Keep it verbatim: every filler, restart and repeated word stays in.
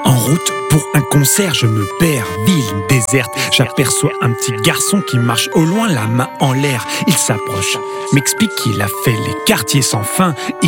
En route pour un concert, je me perds, ville déserte. J'aperçois un petit garçon qui marche au loin, la main en l'air. Il s'approche, m'explique qu'il a fait les quartiers sans fin.